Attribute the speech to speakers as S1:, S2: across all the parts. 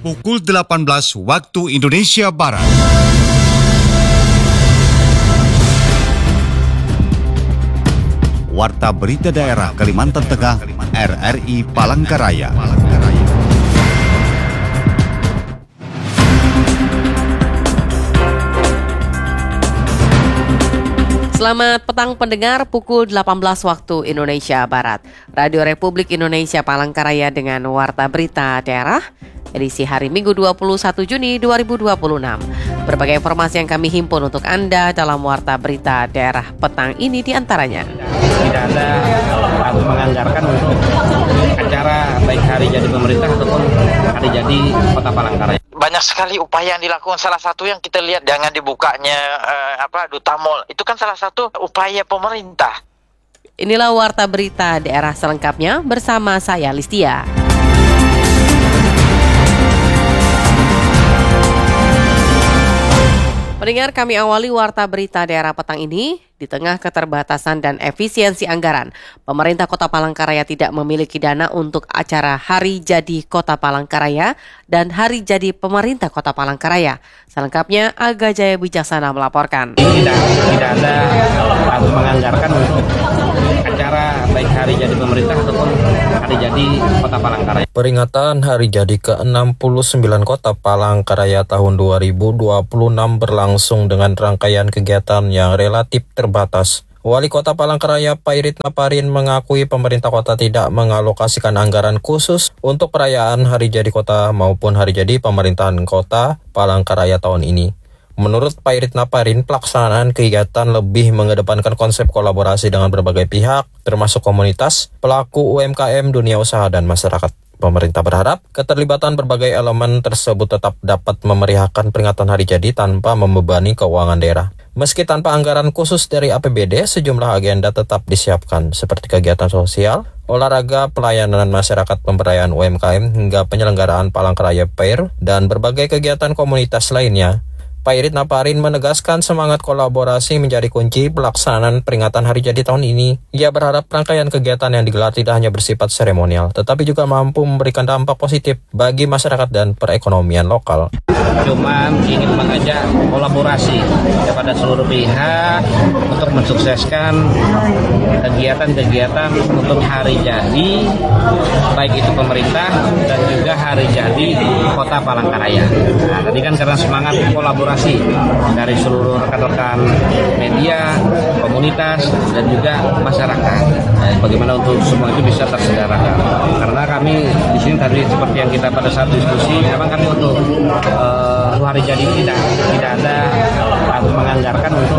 S1: pukul 18 waktu Indonesia Barat. Warta Berita Daerah Kalimantan Tengah, RRI Palangkaraya.
S2: Selamat petang pendengar, pukul 18 waktu Indonesia Barat. Radio Republik Indonesia Palangkaraya dengan Warta Berita Daerah, edisi hari Minggu 21 Juni 2026. Berbagai informasi yang kami himpun untuk Anda dalam Warta Berita Daerah petang ini diantaranya.
S3: Tidak ada atau menganggarkan untuk acara baik hari jadi pemerintah ataupun hari jadi Kota Palangkaraya.
S4: Banyak sekali upaya yang dilakukan. Salah satu yang kita lihat dengan dibukanya Duta Mall, itu kan salah satu upaya pemerintah.
S2: Inilah Warta Berita Daerah selengkapnya bersama saya Listia. Pendengar, kami awali Warta Berita Daerah petang ini. Di tengah keterbatasan dan efisiensi anggaran, pemerintah Kota Palangkaraya tidak memiliki dana untuk acara Hari Jadi Kota Palangkaraya dan Hari Jadi Pemerintah Kota Palangkaraya. Selengkapnya, Aga Jaya Wijaksana melaporkan.
S3: Tidak ada atau menganggarkan untuk acara baik hari jadi pemerintah ataupun hari jadi Kota Palangkaraya.
S5: Peringatan Hari Jadi ke-69 Kota Palangkaraya tahun 2026 berlangsung dengan rangkaian kegiatan yang relatif terbatas. Wali Kota Palangkaraya Pairit Naparin mengakui pemerintah kota tidak mengalokasikan anggaran khusus untuk perayaan Hari Jadi Kota maupun Hari Jadi Pemerintahan Kota Palangkaraya tahun ini. Menurut Pairit Naparin, pelaksanaan kegiatan lebih mengedepankan konsep kolaborasi dengan berbagai pihak, termasuk komunitas, pelaku UMKM, dunia usaha, dan masyarakat. Pemerintah berharap keterlibatan berbagai elemen tersebut tetap dapat memeriahkan peringatan Hari Jadi tanpa membebani keuangan daerah. Meski tanpa anggaran khusus dari APBD, sejumlah agenda tetap disiapkan, seperti kegiatan sosial, olahraga, pelayanan masyarakat, pemberdayaan UMKM, hingga penyelenggaraan Palangkaraya Fair, dan berbagai kegiatan komunitas lainnya. Pairit Naparin menegaskan semangat kolaborasi menjadi kunci pelaksanaan peringatan Hari Jadi tahun ini. Ia berharap rangkaian kegiatan yang digelar tidak hanya bersifat seremonial, tetapi juga mampu memberikan dampak positif bagi masyarakat dan perekonomian lokal.
S3: Cuman ingin mengajak kolaborasi kepada seluruh pihak untuk mensukseskan kegiatan-kegiatan untuk Hari Jadi, baik itu pemerintah dan juga Hari Jadi Kota Palangkaraya. Nah, tadi kan karena semangat kolaborasi dari seluruh rekan-rekan media, komunitas, dan juga masyarakat. Bagaimana untuk semua itu bisa terselenggarakan? Karena kami di sini tadi seperti yang kita pada saat diskusi, memang kami untuk Hari Jadi tidak ada atau menganggarkan untuk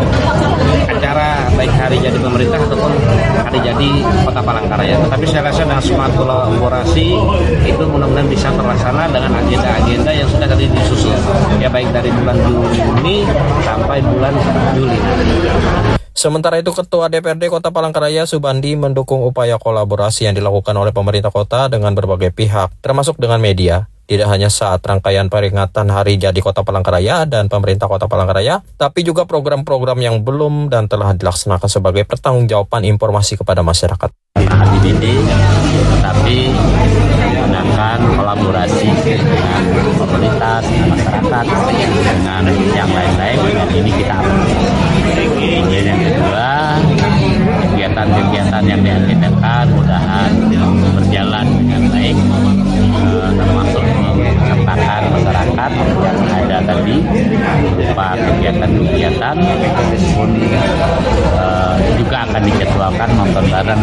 S3: acara baik Hari Jadi pemerintah ataupun Hari Jadi Kota Palangkaraya. Tetapi saya rasa dengan semangat kolaborasi itu mudah-mudahan bisa terlaksana dengan agenda-agenda yang sudah tadi disusun. Ya baik dari bulan Juni sampai bulan Juli.
S5: Sementara itu, Ketua DPRD Kota Palangkaraya Subandi mendukung upaya kolaborasi yang dilakukan oleh pemerintah kota dengan berbagai pihak, termasuk dengan media. Tidak hanya saat rangkaian peringatan Hari Jadi Kota Palangkaraya dan pemerintah Kota Palangkaraya, tapi juga program-program yang belum dan telah dilaksanakan sebagai pertanggungjawaban informasi kepada masyarakat.
S6: APBD, tetapi menggunakan kolaborasi dengan komunitas, masyarakat, dengan yang lain-lain, dan ini kita kemudian yang kedua, kegiatan-kegiatan yang diagendakan mudahan berjalan dengan baik, termasuk mensertakan masyarakat yang ada tadi berupa kegiatan-kegiatan pun juga akan dijadwalkan nonton bareng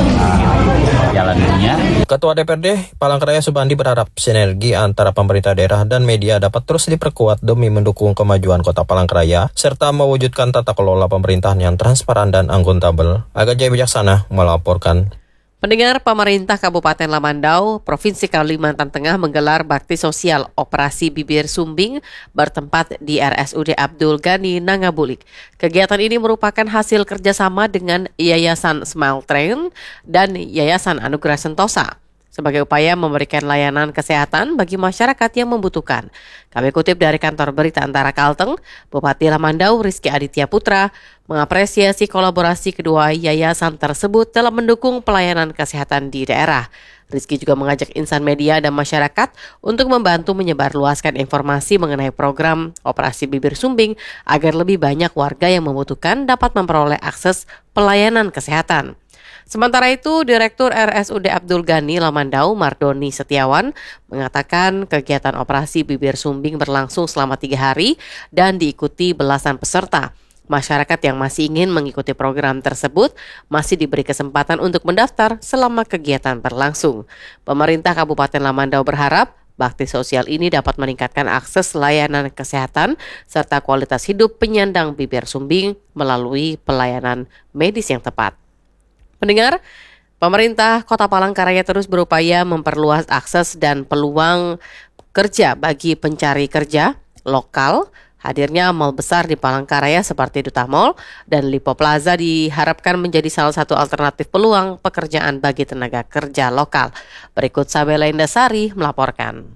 S6: Jalan Dunia.
S5: Ketua DPRD Palangkaraya Subandi berharap sinergi antara pemerintah daerah dan media dapat terus diperkuat demi mendukung kemajuan Kota Palangkaraya serta mewujudkan tata kelola pemerintahan yang transparan dan akuntabel. Aga Jaya Wijaksana melaporkan.
S2: Pendengar, pemerintah Kabupaten Lamandau, Provinsi Kalimantan Tengah menggelar bakti sosial Operasi Bibir Sumbing bertempat di RSUD Abdul Ghani, Nangabulik. Kegiatan ini merupakan hasil kerjasama dengan Yayasan Smile Train dan Yayasan Anugerah Sentosa. sebagai upaya memberikan layanan kesehatan bagi masyarakat yang membutuhkan. Kami kutip dari kantor berita Antara Kalteng, Bupati Lamandau Rizky Aditya Putra mengapresiasi kolaborasi kedua yayasan tersebut dalam mendukung pelayanan kesehatan di daerah. Rizky juga mengajak insan media dan masyarakat untuk membantu menyebarluaskan informasi mengenai program operasi bibir sumbing agar lebih banyak warga yang membutuhkan dapat memperoleh akses pelayanan kesehatan. Sementara itu, Direktur RSUD Abdul Ghani Lamandau Mardoni Setiawan mengatakan kegiatan operasi bibir sumbing berlangsung selama 3 hari dan diikuti belasan peserta. Masyarakat yang masih ingin mengikuti program tersebut masih diberi kesempatan untuk mendaftar selama kegiatan berlangsung. Pemerintah Kabupaten Lamandau berharap bakti sosial ini dapat meningkatkan akses layanan kesehatan serta kualitas hidup penyandang bibir sumbing melalui pelayanan medis yang tepat. Pendengar, pemerintah Kota Palangkaraya terus berupaya memperluas akses dan peluang kerja bagi pencari kerja lokal. Hadirnya mal besar di Palangkaraya seperti Duta Mall dan Lipo Plaza diharapkan menjadi salah satu alternatif peluang pekerjaan bagi tenaga kerja lokal. Berikut Sabela Indasari melaporkan.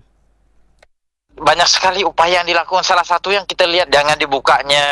S4: Banyak sekali upaya yang dilakukan. Salah satu yang kita lihat dengan dibukanya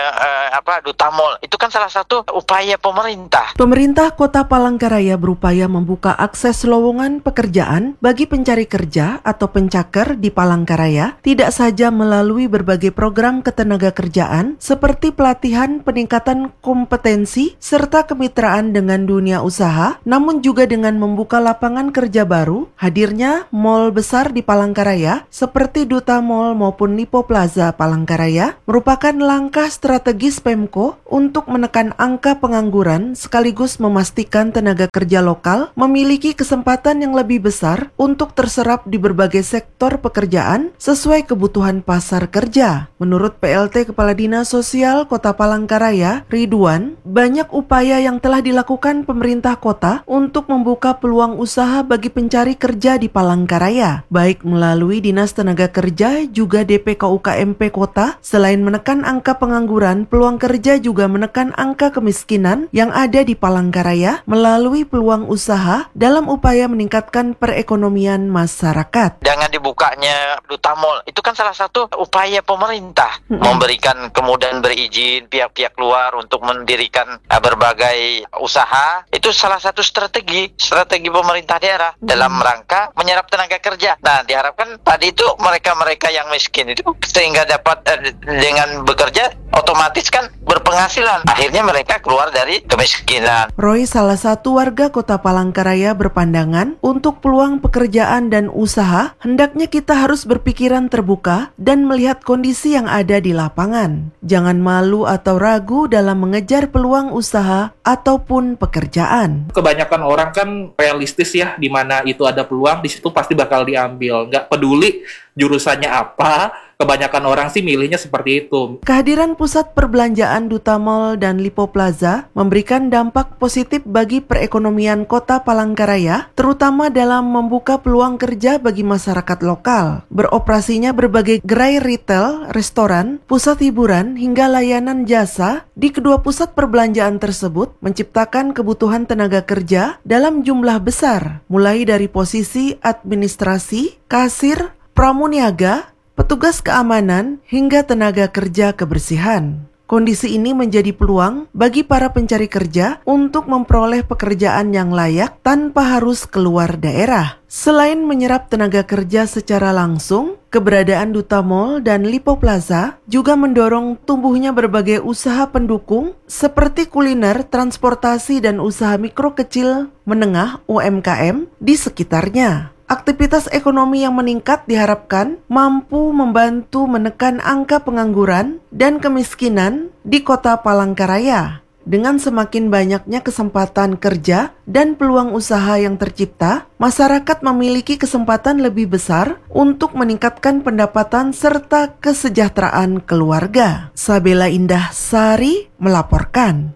S4: Duta Mall itu kan salah satu upaya pemerintah.
S7: Pemerintah Kota Palangkaraya berupaya membuka akses lowongan pekerjaan bagi pencari kerja atau pencaker di Palangkaraya, tidak saja melalui berbagai program ketenagakerjaan seperti pelatihan peningkatan kompetensi serta kemitraan dengan dunia usaha, namun juga dengan membuka lapangan kerja baru. Hadirnya mall besar di Palangkaraya seperti Duta Mall maupun Lipo Plaza Palangkaraya merupakan langkah strategis Pemko untuk menekan angka pengangguran sekaligus memastikan tenaga kerja lokal memiliki kesempatan yang lebih besar untuk terserap di berbagai sektor pekerjaan sesuai kebutuhan pasar kerja. Menurut PLT Kepala Dinas Sosial Kota Palangkaraya, Ridwan, banyak upaya yang telah dilakukan pemerintah kota untuk membuka peluang usaha bagi pencari kerja di Palangkaraya, baik melalui Dinas Tenaga Kerja juga DPK UKMP Kota. Selain menekan angka pengangguran, peluang kerja juga menekan angka kemiskinan yang ada di Palangkaraya melalui peluang usaha dalam upaya meningkatkan perekonomian masyarakat.
S4: Dengan dibukanya Duta Mall itu kan salah satu upaya pemerintah memberikan kemudahan berizin pihak-pihak luar untuk mendirikan berbagai usaha. Itu salah satu strategi pemerintah daerah dalam rangka menyerap tenaga kerja. Nah, diharapkan tadi itu mereka-mereka yang miskin itu sehingga dapat dengan bekerja otomatis kan berpenghasilan. Akhirnya mereka keluar dari kemiskinan.
S7: Roy, salah satu warga Kota Palangkaraya, berpandangan untuk peluang pekerjaan dan usaha hendaknya kita harus berpikiran terbuka dan melihat kondisi yang ada di lapangan. Jangan malu atau ragu dalam mengejar peluang usaha ataupun pekerjaan.
S8: Kebanyakan orang kan realistis ya, di mana itu ada peluang di situ pasti bakal diambil. Nggak peduli jurusannya apa, kebanyakan orang sih milihnya seperti itu.
S7: Kehadiran pusat perbelanjaan Duta Mall dan Lipo Plaza memberikan dampak positif bagi perekonomian Kota Palangkaraya, terutama dalam membuka peluang kerja bagi masyarakat lokal. Beroperasinya berbagai gerai retail, restoran, pusat hiburan, hingga layanan jasa di kedua pusat perbelanjaan tersebut menciptakan kebutuhan tenaga kerja dalam jumlah besar, mulai dari posisi administrasi, kasir, pramuniaga, petugas keamanan, hingga tenaga kerja kebersihan. Kondisi ini menjadi peluang bagi para pencari kerja untuk memperoleh pekerjaan yang layak tanpa harus keluar daerah. Selain menyerap tenaga kerja secara langsung, keberadaan Duta Mall dan Lipo Plaza juga mendorong tumbuhnya berbagai usaha pendukung seperti kuliner, transportasi, dan usaha mikro kecil menengah UMKM di sekitarnya. Aktivitas ekonomi yang meningkat diharapkan mampu membantu menekan angka pengangguran dan kemiskinan di Kota Palangkaraya. Dengan semakin banyaknya kesempatan kerja dan peluang usaha yang tercipta, masyarakat memiliki kesempatan lebih besar untuk meningkatkan pendapatan serta kesejahteraan keluarga. Sabela Indah Sari melaporkan.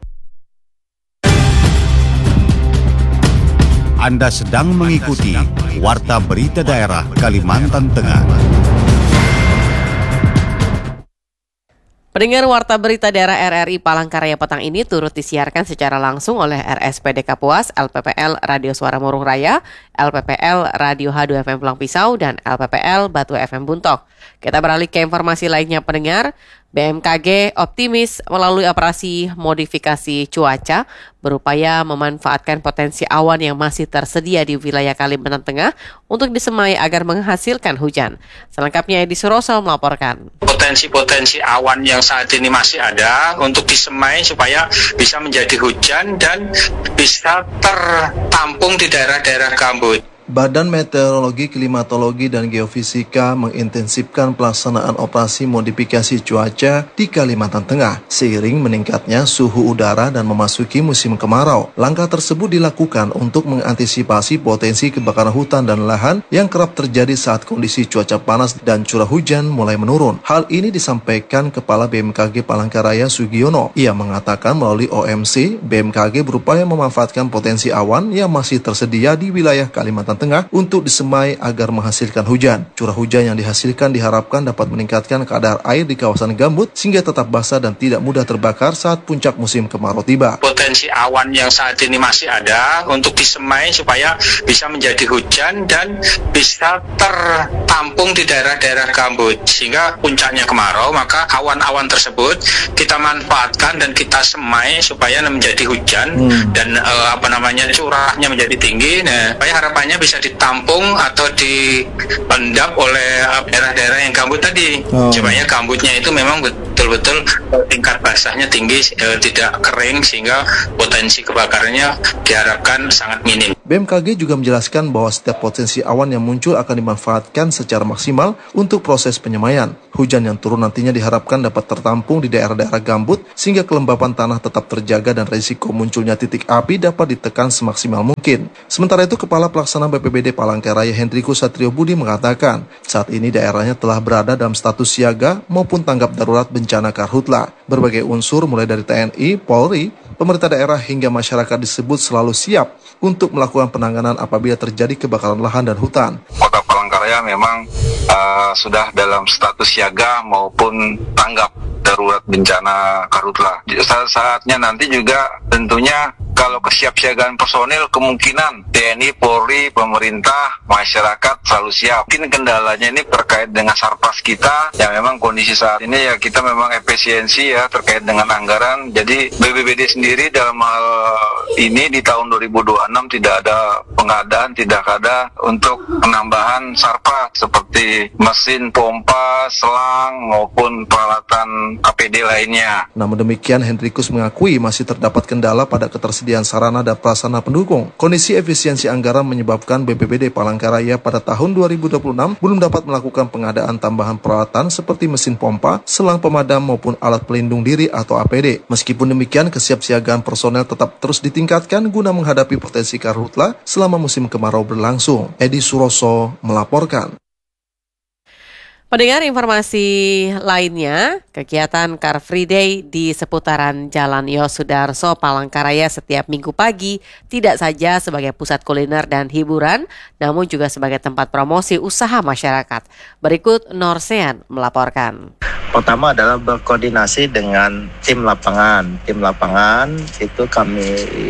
S1: Anda sedang mengikuti Warta Berita Daerah Kalimantan Tengah.
S2: Pendengar, warta berita daerah RRI Palangkaraya petang ini turut disiarkan secara langsung oleh RSPD Kapuas, LPPL Radio Suara Murung Raya, LPPL Radio H2FM Pulang Pisau, dan LPPL Batu FM Buntok. Kita beralih ke informasi lainnya, pendengar. BMKG optimis melalui operasi modifikasi cuaca berupaya memanfaatkan potensi awan yang masih tersedia di wilayah Kalimantan Tengah untuk disemai agar menghasilkan hujan. Selengkapnya Edi Suroso melaporkan.
S9: Potensi-potensi awan yang saat ini masih ada untuk disemai supaya bisa menjadi hujan dan bisa tertampung di daerah-daerah gambut.
S10: Badan Meteorologi, Klimatologi, dan Geofisika mengintensifkan pelaksanaan operasi modifikasi cuaca di Kalimantan Tengah seiring meningkatnya suhu udara dan memasuki musim kemarau. Langkah tersebut dilakukan untuk mengantisipasi potensi kebakaran hutan dan lahan yang kerap terjadi saat kondisi cuaca panas dan curah hujan mulai menurun. Hal ini disampaikan Kepala BMKG Palangkaraya Sugiono. Ia mengatakan melalui OMC, BMKG berupaya memanfaatkan potensi awan yang masih tersedia di wilayah Kalimantan Tengah untuk disemai agar menghasilkan hujan. Curah hujan yang dihasilkan diharapkan dapat meningkatkan kadar air di kawasan gambut sehingga tetap basah dan tidak mudah terbakar saat puncak musim kemarau tiba.
S9: Potensi awan yang saat ini masih ada untuk disemai supaya bisa menjadi hujan dan bisa tertampung di daerah-daerah gambut sehingga puncaknya kemarau, maka awan-awan tersebut kita manfaatkan dan kita semai supaya menjadi hujan dan curahnya menjadi tinggi. Nah, supaya harapannya bisa ditampung atau dipendap oleh daerah-daerah yang gambut tadi. Supaya gambutnya itu memang betul-betul tingkat basahnya tinggi, tidak kering sehingga potensi kebakarannya diharapkan sangat minim.
S10: BMKG juga menjelaskan bahwa setiap potensi awan yang muncul akan dimanfaatkan secara maksimal untuk proses penyemaian. Hujan yang turun nantinya diharapkan dapat tertampung di daerah-daerah gambut sehingga kelembapan tanah tetap terjaga dan risiko munculnya titik api dapat ditekan semaksimal mungkin. Sementara itu, Kepala Pelaksana BPBD Palangkaraya Hendrikus Satrio Budi mengatakan saat ini daerahnya telah berada dalam status siaga maupun tanggap darurat bencana karhutla. Berbagai unsur mulai dari TNI, Polri, pemerintah daerah hingga masyarakat disebut selalu siap untuk melakukan penanganan apabila terjadi kebakaran lahan dan hutan.
S11: Kota Palangkaraya memang sudah dalam status siaga maupun tanggap darurat bencana karhutla. Saatnya nanti juga tentunya kalau kesiapsiagaan personil kemungkinan TNI, Polri, pemerintah, masyarakat selalu siap. Mungkin kendalanya ini terkait dengan sarpas kita yang memang kondisi saat ini ya kita memang efisiensi ya terkait dengan anggaran. Jadi BPBD sendiri dalam hal ini di tahun 2026 tidak ada pengadaan, tidak ada untuk penambahan sarpas seperti mesin pompa, selang maupun peralatan APD lainnya.
S10: Namun demikian, Hendrikus mengakui masih terdapat kendala pada ketersediaan sarana dan prasarana pendukung. Kondisi efisiensi anggaran menyebabkan BPBD Palangkaraya pada tahun 2026 belum dapat melakukan pengadaan tambahan peralatan seperti mesin pompa, selang pemadam maupun alat pelindung diri atau APD. Meskipun demikian, kesiapsiagaan personel tetap terus ditingkatkan guna menghadapi potensi karhutla selama musim kemarau berlangsung. Edi Suroso melaporkan.
S2: Pendengar, informasi lainnya, kegiatan Car Free Day di seputaran Jalan Yosudarso Palangkaraya setiap minggu pagi tidak saja sebagai pusat kuliner dan hiburan, namun juga sebagai tempat promosi usaha masyarakat. Berikut Norsean melaporkan.
S12: Pertama adalah berkoordinasi dengan tim lapangan. Tim lapangan itu kami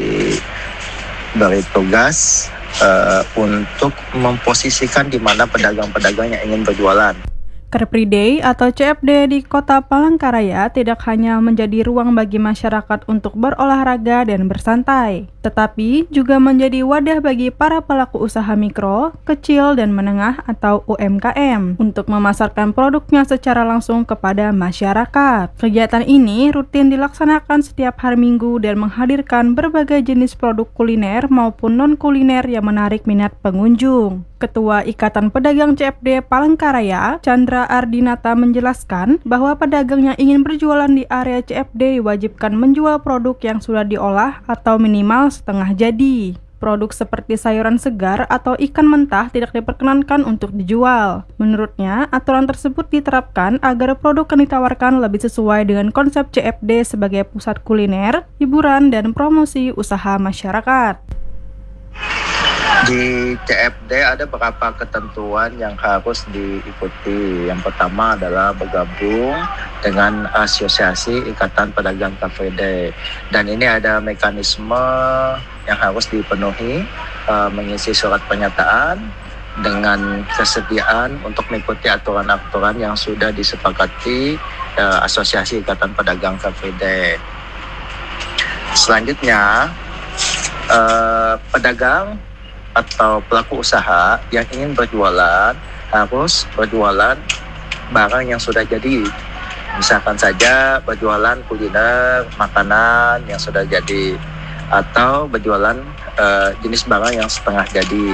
S12: beri tugas untuk memposisikan di mana pedagang-pedagang yang ingin berjualan.
S13: Car Free Day atau CFD di Kota Palangkaraya tidak hanya menjadi ruang bagi masyarakat untuk berolahraga dan bersantai, tetapi juga menjadi wadah bagi para pelaku usaha mikro, kecil, dan menengah atau UMKM untuk memasarkan produknya secara langsung kepada masyarakat. Kegiatan ini rutin dilaksanakan setiap hari Minggu dan menghadirkan berbagai jenis produk kuliner maupun non-kuliner yang menarik minat pengunjung. Ketua Ikatan Pedagang CFD Palangkaraya, Chandra Ardinata menjelaskan bahwa pedagang yang ingin berjualan di area CFD diwajibkan menjual produk yang sudah diolah atau minimal setengah jadi. Produk seperti sayuran segar atau ikan mentah tidak diperkenankan untuk dijual. Menurutnya, aturan tersebut diterapkan agar produk yang ditawarkan lebih sesuai dengan konsep CFD sebagai pusat kuliner, hiburan, dan promosi usaha masyarakat.
S12: Di CFD ada beberapa ketentuan yang harus diikuti. Yang pertama adalah bergabung dengan Asosiasi Ikatan Pedagang KVD. Dan ini ada mekanisme yang harus dipenuhi, mengisi surat pernyataan dengan kesediaan untuk mengikuti aturan-aturan yang sudah disepakati Asosiasi Ikatan Pedagang KVD. Selanjutnya, pedagang atau pelaku usaha yang ingin berjualan harus berjualan barang yang sudah jadi. Misalkan saja berjualan kuliner, makanan yang sudah jadi, atau berjualan jenis barang yang setengah jadi.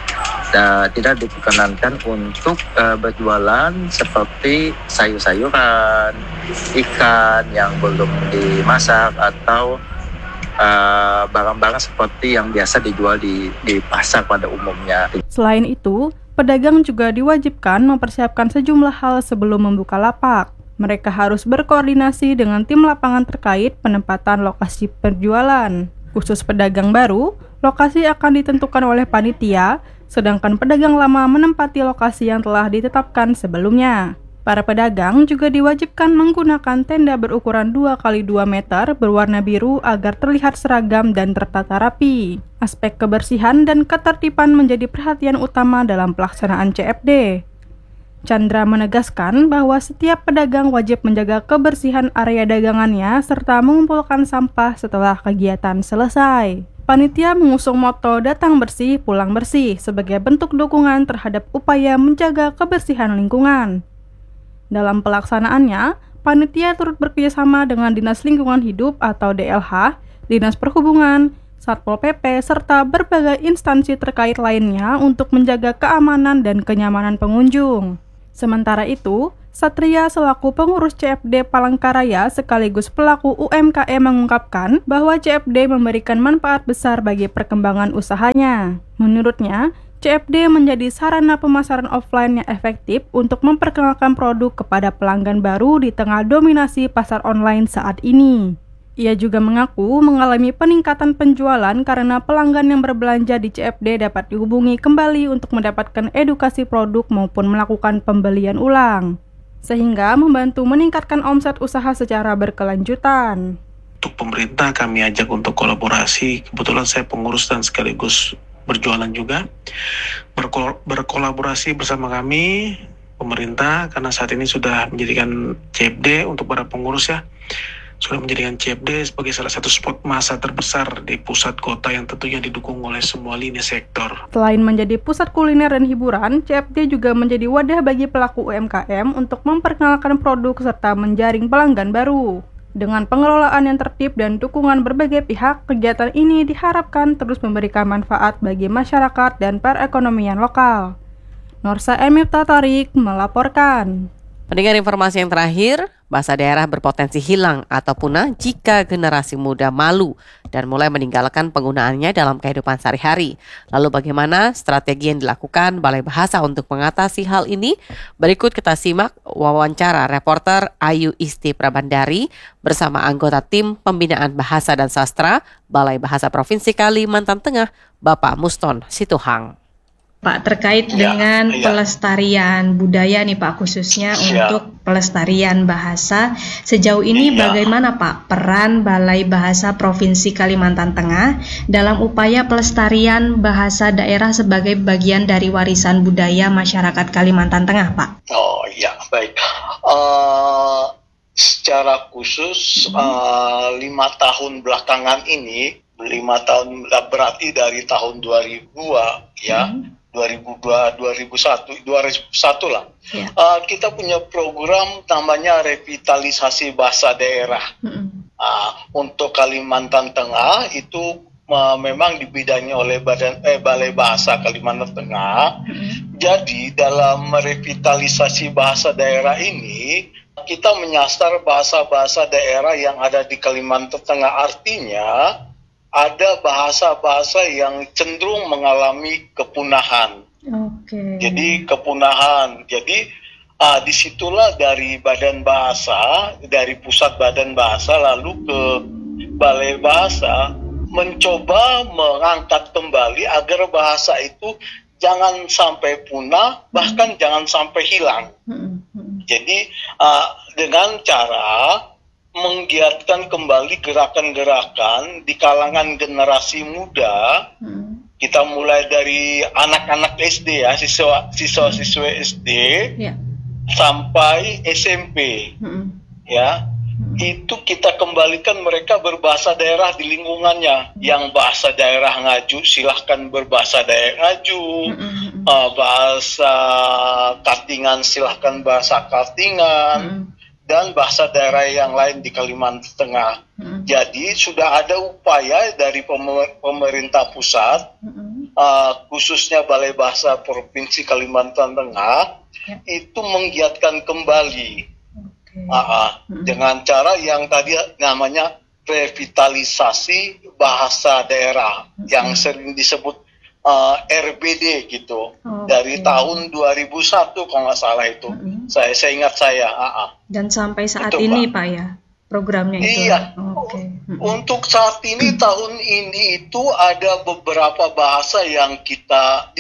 S12: Tidak diperkenankan untuk berjualan seperti sayur-sayuran, ikan yang belum dimasak, atau barang-barang seperti yang biasa dijual di pasar pada umumnya.
S13: Selain itu, pedagang juga diwajibkan mempersiapkan sejumlah hal sebelum membuka lapak. Mereka harus berkoordinasi dengan tim lapangan terkait penempatan lokasi penjualan. Khusus pedagang baru, lokasi akan ditentukan oleh panitia, sedangkan pedagang lama menempati lokasi yang telah ditetapkan sebelumnya. Para pedagang juga diwajibkan menggunakan tenda berukuran 2x2 meter berwarna biru agar terlihat seragam dan tertata rapi. Aspek kebersihan dan ketertiban menjadi perhatian utama dalam pelaksanaan CFD. Chandra menegaskan bahwa setiap pedagang wajib menjaga kebersihan area dagangannya serta mengumpulkan sampah setelah kegiatan selesai. Panitia mengusung moto "Datang bersih, pulang bersih" sebagai bentuk dukungan terhadap upaya menjaga kebersihan lingkungan. Dalam pelaksanaannya, panitia turut bekerjasama dengan Dinas Lingkungan Hidup atau DLH, Dinas Perhubungan, Satpol PP, serta berbagai instansi terkait lainnya untuk menjaga keamanan dan kenyamanan pengunjung. Sementara itu, Satria selaku pengurus CFD Palangkaraya sekaligus pelaku UMKM mengungkapkan bahwa CFD memberikan manfaat besar bagi perkembangan usahanya. Menurutnya, CFD menjadi sarana pemasaran offline yang efektif untuk memperkenalkan produk kepada pelanggan baru di tengah dominasi pasar online saat ini. Ia juga mengaku mengalami peningkatan penjualan karena pelanggan yang berbelanja di CFD dapat dihubungi kembali untuk mendapatkan edukasi produk maupun melakukan pembelian ulang, sehingga membantu meningkatkan omset usaha secara berkelanjutan.
S14: Untuk pemerintah kami ajak untuk kolaborasi, kebetulan saya pengurus dan sekaligus berjualan juga, berkolaborasi bersama kami pemerintah karena saat ini sudah menjadikan CFD untuk para pengurus sudah menjadikan CFD sebagai salah satu spot massa terbesar di pusat kota yang tentunya didukung oleh semua lini sektor.
S13: Selain menjadi pusat kuliner dan hiburan, CFD juga menjadi wadah bagi pelaku UMKM untuk memperkenalkan produk serta menjaring pelanggan baru. Dengan pengelolaan yang tertib dan dukungan berbagai pihak, kegiatan ini diharapkan terus memberikan manfaat bagi masyarakat dan perekonomian lokal. Norsa Emifta Tarik melaporkan.
S2: Pendengar informasi yang terakhir, bahasa daerah berpotensi hilang atau punah jika generasi muda malu dan mulai meninggalkan penggunaannya dalam kehidupan sehari-hari. Lalu bagaimana strategi yang dilakukan Balai Bahasa untuk mengatasi hal ini? Berikut kita simak wawancara reporter Ayu Isti Prabandari bersama anggota tim Pembinaan Bahasa dan Sastra Balai Bahasa Provinsi Kalimantan Tengah, Bapak Muston Situhang.
S15: Pak, terkait dengan pelestarian budaya nih Pak, khususnya untuk pelestarian bahasa, sejauh ini bagaimana Pak peran Balai Bahasa Provinsi Kalimantan Tengah dalam upaya pelestarian bahasa daerah sebagai bagian dari warisan budaya masyarakat Kalimantan Tengah, Pak?
S16: Oh iya, baik. Secara khusus 5 tahun belakangan ini, 5 tahun berarti dari tahun 2002 2001 lah. Kita punya program namanya revitalisasi bahasa daerah. Untuk Kalimantan Tengah itu memang dibidangi oleh Balai Bahasa Kalimantan Tengah. Jadi dalam revitalisasi bahasa daerah ini kita menyasar bahasa-bahasa daerah yang ada di Kalimantan Tengah, artinya ada bahasa-bahasa yang cenderung mengalami kepunahan. Jadi kepunahan. Jadi disitulah dari Badan Bahasa, dari pusat Badan Bahasa lalu ke Balai Bahasa mencoba mengangkat kembali agar bahasa itu jangan sampai punah, bahkan jangan sampai hilang. Jadi dengan cara menggiatkan kembali gerakan-gerakan di kalangan generasi muda, kita mulai dari anak-anak SD ya, siswa-siswa SD sampai SMP, ya. Itu kita kembalikan mereka berbahasa daerah di lingkungannya. Yang bahasa daerah Ngaju silahkan berbahasa daerah Ngaju, bahasa Katingan silahkan bahasa Katingan, dan bahasa daerah yang lain di Kalimantan Tengah. Jadi sudah ada upaya dari pemerintah pusat, khususnya Balai Bahasa Provinsi Kalimantan Tengah, itu menggiatkan kembali dengan cara yang tadi namanya revitalisasi bahasa daerah yang sering disebut RBD gitu. Dari tahun 2001 kalau nggak salah itu. Saya ingat saya.
S15: Dan sampai saat ini Pak ya programnya itu.
S16: Iya. Untuk saat ini tahun ini itu ada beberapa bahasa yang kita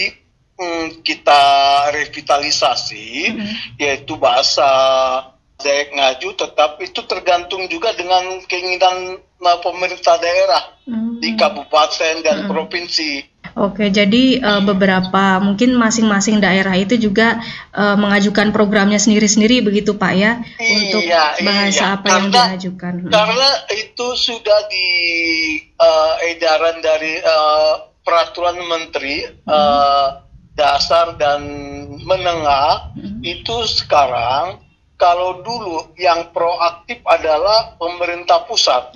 S16: revitalisasi, yaitu bahasa Dayak Ngaju, tetapi itu tergantung juga dengan keinginan pemerintah daerah di kabupaten dan provinsi.
S15: Oke, jadi beberapa mungkin masing-masing daerah itu juga mengajukan programnya sendiri-sendiri begitu Pak ya, untuk bahasa apa yang diajukan.
S16: Karena itu sudah di edaran dari peraturan menteri dasar dan menengah itu sekarang. Kalau dulu yang proaktif adalah pemerintah pusat,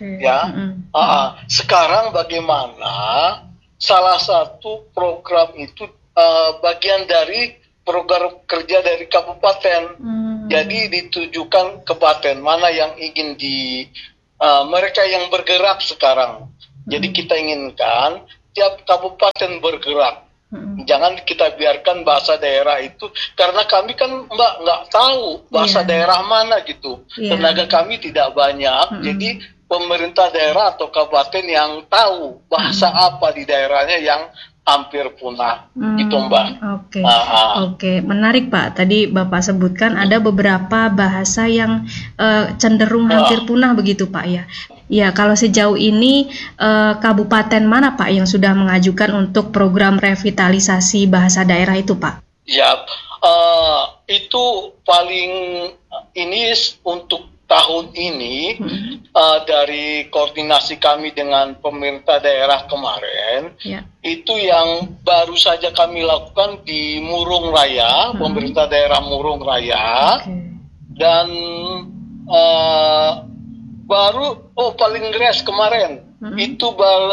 S16: sekarang bagaimana salah satu program itu bagian dari program kerja dari kabupaten, jadi ditujukan ke kabupaten mana yang ingin mereka yang bergerak sekarang. Jadi kita inginkan tiap kabupaten bergerak. Jangan kita biarkan bahasa daerah itu, karena kami kan nggak tahu bahasa daerah mana gitu. Tenaga kami tidak banyak, jadi pemerintah daerah atau kabupaten yang tahu bahasa apa di daerahnya yang hampir punah, gitu Mbak.
S15: Oke, menarik Pak. Tadi Bapak sebutkan ada beberapa bahasa yang cenderung hampir punah begitu Pak ya. Ya, kalau sejauh ini kabupaten mana Pak yang sudah mengajukan untuk program revitalisasi bahasa daerah itu Pak?
S16: Ya, itu paling ini untuk tahun ini dari koordinasi kami dengan pemerintah daerah kemarin, itu yang baru saja kami lakukan di Murung Raya, pemerintah daerah Murung Raya, dan baru paling gres kemarin itu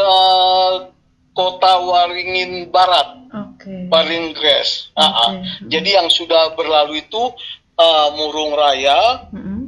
S16: Kota Waringin Barat, paling gres. Jadi yang sudah berlalu itu Murung Raya,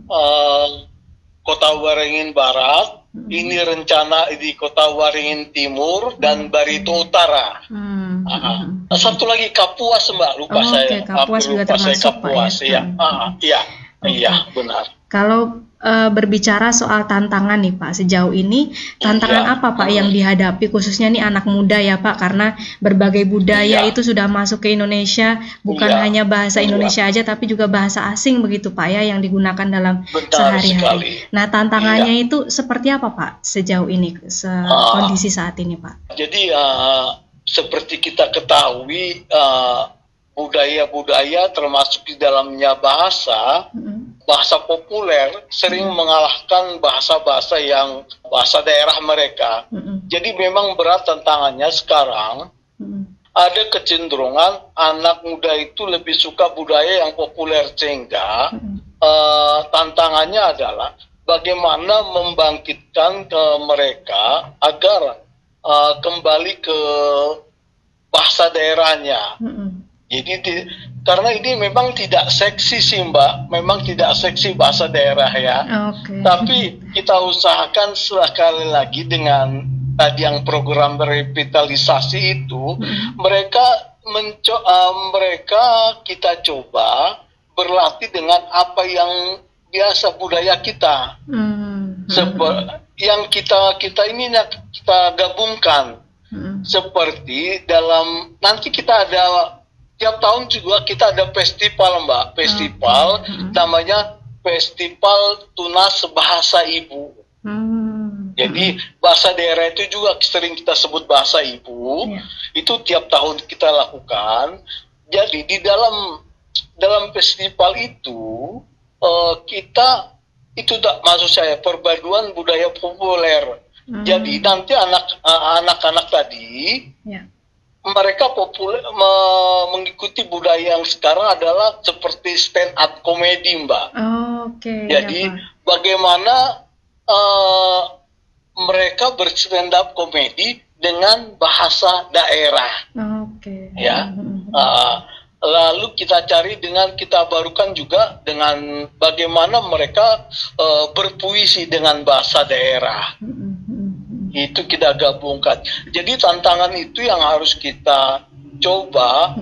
S16: Kota Waringin Barat, ini rencana di Kota Waringin Timur dan Barito Utara. Satu lagi Kapuas Mbak, lupa saya.
S15: Kapuas juga termasuk
S16: Kapuas, Pak ya. Iya, benar.
S15: Kalau berbicara soal tantangan nih Pak, sejauh ini tantangan apa Pak yang dihadapi khususnya nih anak muda ya Pak, karena berbagai budaya itu sudah masuk ke Indonesia, bukan hanya bahasa Indonesia aja tapi juga bahasa asing begitu Pak ya yang digunakan dalam sehari-hari. Nah tantangannya itu seperti apa Pak sejauh ini kondisi saat ini Pak?
S16: Jadi seperti kita ketahui budaya-budaya termasuk di dalamnya bahasa populer sering mengalahkan bahasa-bahasa yang bahasa daerah mereka. Jadi memang berat tantangannya sekarang. Ada kecenderungan anak muda itu lebih suka budaya yang populer, sehingga tantangannya adalah bagaimana membangkitkan ke mereka agar kembali ke bahasa daerahnya. Jadi karena ini memang tidak seksi sih Mbak, memang tidak seksi bahasa daerah ya. Tapi kita usahakan sekali lagi dengan tadi yang program revitalisasi itu, mereka kita coba berlatih dengan apa yang biasa budaya kita. Yang kita ini kita gabungkan. Seperti dalam nanti kita ada tiap tahun juga kita ada festival Mbak, festival namanya Festival Tunas Bahasa Ibu. Jadi bahasa daerah itu juga sering kita sebut bahasa ibu. Itu tiap tahun kita lakukan. Jadi di dalam festival itu kita itu maksud saya perpaduan budaya populer. Jadi nanti anak-anak tadi mereka mengikuti budaya yang sekarang adalah seperti stand up comedy Mbak. Jadi bagaimana mereka berstand up comedy dengan bahasa daerah. Lalu kita barukan juga dengan bagaimana mereka berpuisi dengan bahasa daerah. Itu kita gabungkan. Jadi tantangan itu yang harus kita coba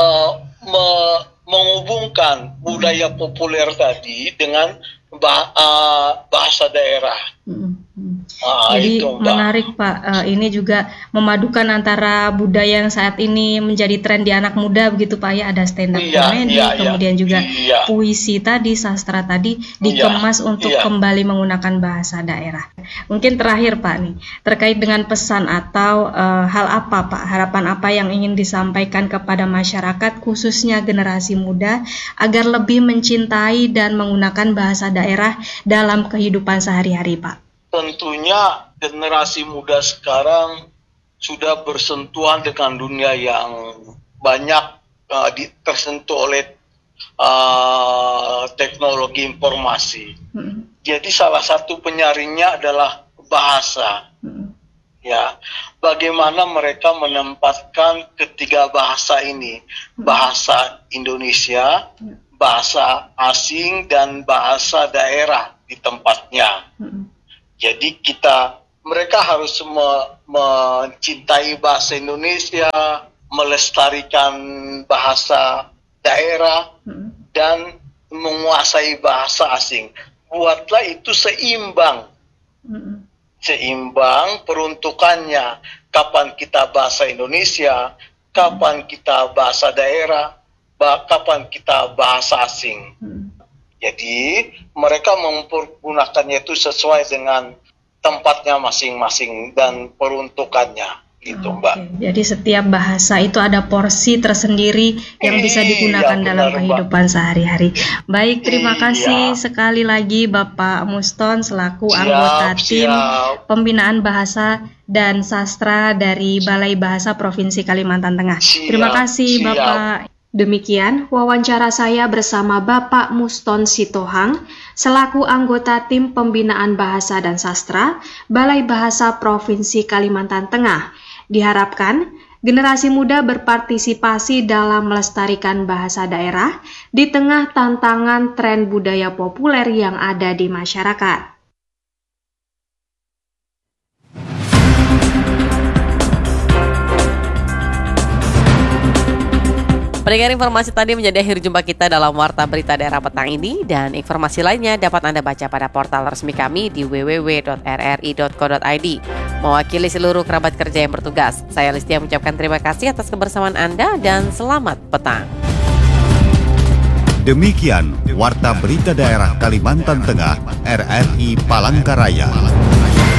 S16: menghubungkan budaya populer tadi dengan bahasa daerah.
S15: Jadi menarik Pak, ini juga memadukan antara budaya yang saat ini menjadi tren di anak muda begitu Pak ya, ada stand up comedy, kemudian juga puisi tadi, sastra tadi dikemas untuk kembali menggunakan bahasa daerah. Mungkin terakhir Pak nih, terkait dengan pesan atau hal apa Pak, harapan apa yang ingin disampaikan kepada masyarakat khususnya generasi muda agar lebih mencintai dan menggunakan bahasa daerah dalam kehidupan sehari-hari Pak?
S16: Tentunya generasi muda sekarang sudah bersentuhan dengan dunia yang banyak tersentuh oleh teknologi informasi. Jadi salah satu penyaringnya adalah bahasa. Ya, bagaimana mereka menempatkan ketiga bahasa ini, bahasa Indonesia, bahasa asing, dan bahasa daerah di tempatnya. Jadi mereka harus mencintai bahasa Indonesia, melestarikan bahasa daerah, dan menguasai bahasa asing. Buatlah itu seimbang. Seimbang peruntukannya. Kapan kita bahasa Indonesia, kapan kita bahasa daerah, kapan kita bahasa asing. Jadi mereka mempergunakannya itu sesuai dengan tempatnya masing-masing dan peruntukannya, gitu Mbak.
S15: Jadi setiap bahasa itu ada porsi tersendiri yang bisa digunakan dalam kehidupan sehari-hari. Baik, terima kasih sekali lagi Bapak Muston selaku anggota tim pembinaan bahasa dan sastra dari Balai Bahasa Provinsi Kalimantan Tengah. Terima kasih Bapak. Demikian wawancara saya bersama Bapak Muston Sitohang selaku anggota tim pembinaan bahasa dan sastra Balai Bahasa Provinsi Kalimantan Tengah. Diharapkan generasi muda berpartisipasi dalam melestarikan bahasa daerah di tengah tantangan tren budaya populer yang ada di masyarakat.
S2: Pendengar, informasi tadi menjadi akhir jumpa kita dalam Warta Berita Daerah petang ini, dan informasi lainnya dapat Anda baca pada portal resmi kami di www.rri.co.id. Mewakili seluruh kerabat kerja yang bertugas, saya Listia mengucapkan terima kasih atas kebersamaan Anda dan selamat petang.
S1: Demikian Warta Berita Daerah Kalimantan Tengah RRI Palangkaraya.